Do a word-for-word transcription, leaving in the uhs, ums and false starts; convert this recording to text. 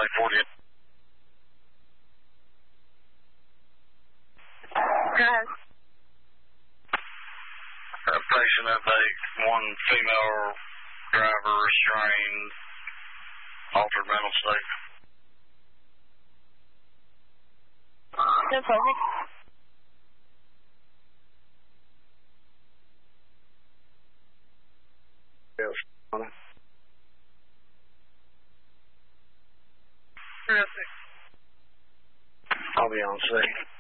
eight forty-eight. Yes. A patient update, one female driver restrained, altered mental state. ten perfect. Yes, on it. Terrific. I'll be on scene.